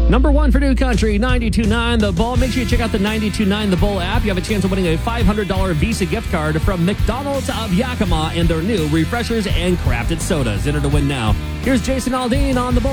Number one for New Country, 92.9 The Bull. Make sure you check out the 92.9 The Bull app. You have a chance of winning a $500 Visa gift card from McDonald's of Yakima and their new refreshers and crafted sodas. Enter to win now. Here's Jason Aldean on The Bull.